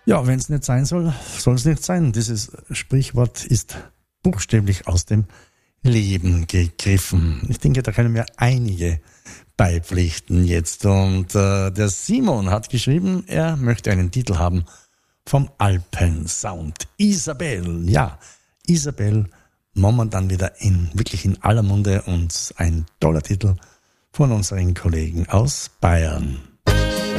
Ja, wenn es nicht sein soll, soll es nicht sein. Dieses Sprichwort ist buchstäblich aus dem Leben gegriffen. Ich denke, da können wir einige beipflichten jetzt. Und der Simon hat geschrieben, er möchte einen Titel haben vom Alpensound. Isabel, ja, Isabel, momentan wieder wirklich in aller Munde und ein toller Titel von unseren Kollegen aus Bayern.